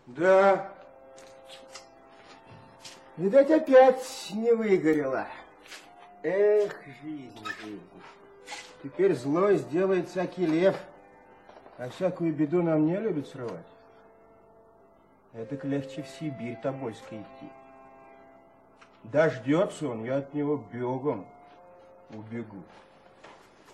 Да. Видать, опять не выгорело. Эх, жизнь, жизнь. Теперь злой сделает всякий лев, а всякую беду на мне любит срывать. Эдак легче в Сибирь Тобольской идти. Дождется он, я от него бегом убегу.